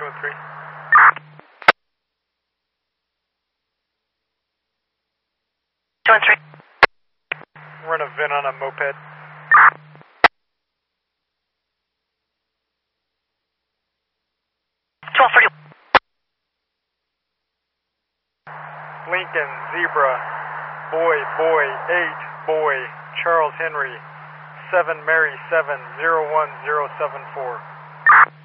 213. Run a VIN on a moped. Lincoln, Zebra, Boy, 8, Boy, Charles Henry, 7 Mary 7, 01074.